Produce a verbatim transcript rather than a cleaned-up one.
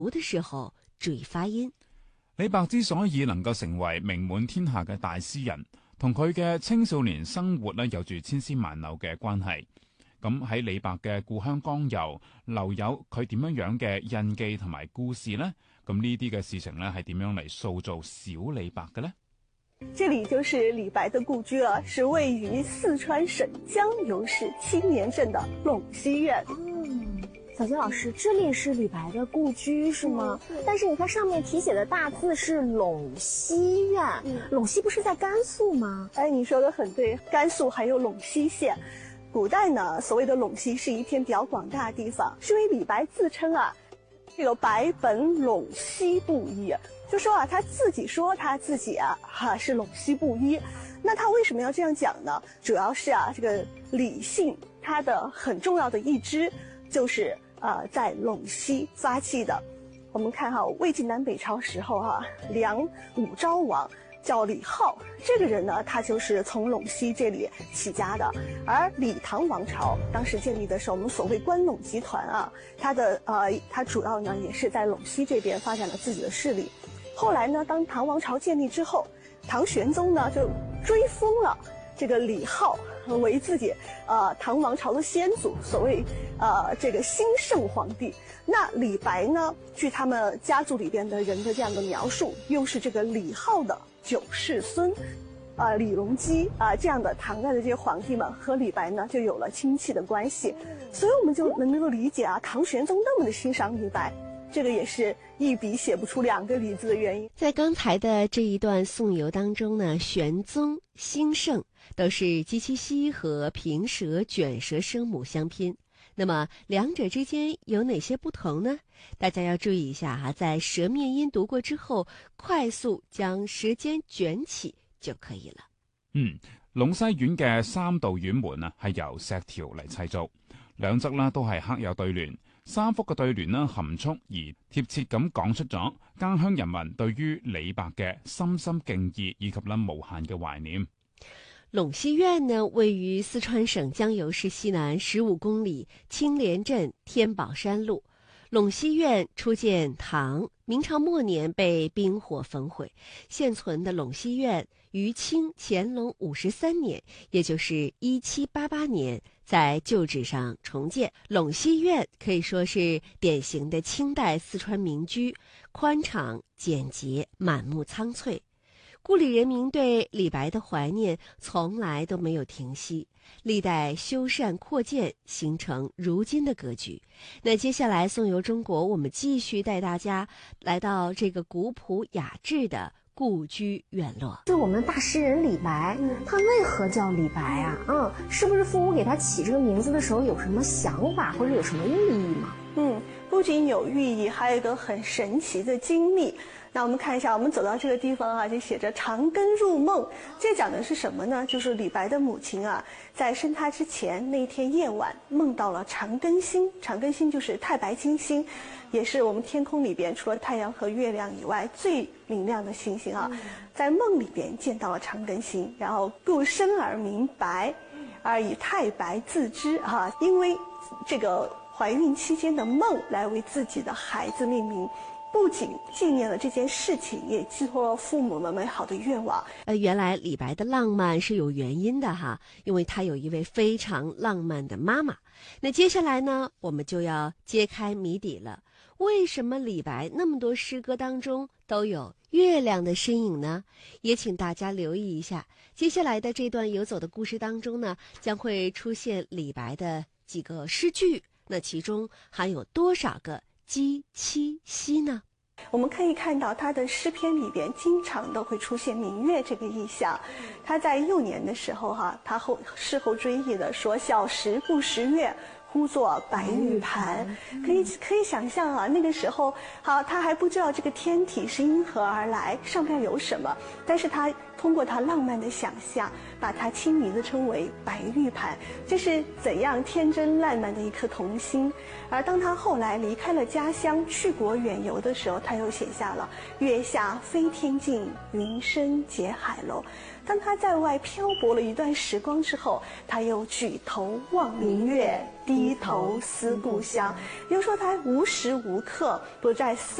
讀的時候注意發音。 李白之所以能夠成為名滿天下嘅大詩人，同佢嘅青少年生活咧有住千絲萬縷嘅關係。咁喺李白嘅故鄉江油留有佢點樣樣嘅印記同埋故事呢？咁呢啲嘅事情咧係點樣嚟塑造小李白嘅呢？ 這裡就是李白的故居了，是位於四川省江油市青年鎮的隴西苑。 嗯，小金老師，這裡是李白的故居是嗎？嗯、但是你看上面題寫的大字是隴西苑，嗯、隴西不是在甘肅嗎？ 哎，你說得很對，甘肅還有隴西縣。古代呢，所謂的隴西是一片比較廣大的地方，是因為李白自稱啊，這個白本隴西布衣，就說啊，他自己說他自己啊，哈、啊、是隴西布衣。那他為什麼要這樣講呢？主要是啊，這個李姓他的很重要的一支就是啊，在隴西發跡的。我們看哈，魏晉南北朝時候哈、啊，梁武昭王叫李浩，這個人呢，他就是從隴西這裡起家的。而李唐王朝當時建立的時候，我們所謂關隴集團啊，它的呃，它主要呢也是在隴西這邊發展了自己的勢力。後來呢，當唐王朝建立之後，唐玄宗呢就追封了這個李浩為自己呃唐王朝的先祖，所謂呃這個興聖皇帝。那李白呢，據他們家族裡邊的人的這樣的描述，又是這個李浩的九世孫，啊、呃，李隆基啊、呃，這樣的唐代的這些皇帝們和李白呢就有了親戚的關係，所以我們就能夠理解啊，唐玄宗那麼的欣賞李白，這個也是一筆寫不出兩個李字的原因。 在剛才的這一段頌遊當中呢，玄宗、興聖都是擊七西和平舌、卷舌聲母相拼。那麼兩者之間有哪些不同呢？大家要注意一下哈，在舌面音讀過之後，快速將舌尖捲起就可以了。 嗯，隴西苑嘅三道院門啊，係由石條嚟砌造，兩側啦都係刻有對聯，三幅嘅對聯啦含蓄而貼切咁講出咗家鄉人民對於李白嘅深深敬意以及啦無限嘅懷念。 隴西苑呢，位於四川省江油市西南十五公里青蓮鎮天寶山路。隴西苑初建唐，明朝末年被兵火焚毀。現存的隴西苑於清乾隆五十三年，也就是一七八八年，在舊址上重建。隴西苑可以說是典型的清代四川民居，寬敞簡潔，滿目蒼翠。故里人民對李白的懷念從來都沒有停息，歷代修繕擴建，形成如今的格局。那接下來頌遊中國，我們繼續帶大家來到這個古樸雅致的故居院落。 就我們大詩人李白，他為何叫李白啊？嗯，是不是父母給他起這個名字的時候有什麼想法或者有什麼寓意嗎？ 嗯，不僅有寓意，還有一個很神奇的經歷。那我們看一下，我們走到這個地方啊，就寫着長庚入夢。這講的是什麼呢？就是李白的母親啊，在生他之前那天夜晚夢到了長庚星。長庚星就是太白金星，也是我們天空裡邊除了太陽和月亮以外最明亮的星星啊。在夢裡邊見到了長庚星，然後故生而名白，而以太白自知啊，因為這個懷孕期間的夢來為自己的孩子命名。不僅紀念了這件事情，也寄託了父母們美好的願望。 呃，原來李白的浪漫是有原因的哈，因為他有一位非常浪漫的媽媽。那接下來呢，我們就要揭開謎底了。為什麼李白那麼多詩歌當中都有月亮的身影呢？也請大家留意一下，接下來的這段遊走的故事當中呢，將會出現李白的幾個詩句，那其中含有多少個擊七西呢？ 我們可以看到他的詩篇裡邊經常都會出現明月這個意象。他在幼年的時候哈，他後事後追憶的說，小時不識月，呼作白玉盤。可以可以想象啊，那個時候好，他還不知道這個天體是因何而來，上面有什麼，但是他通过他浪漫的想象，把他亲昵地称为白玉盘。这是怎样天真烂漫的一颗童心。而当他后来离开了家乡，去国远游的时候，他又写下了月下飞天镜，云深结海楼。当他在外漂泊了一段时光之后，他又举头望明月，低头思故乡。也就是说，他无时无刻不在思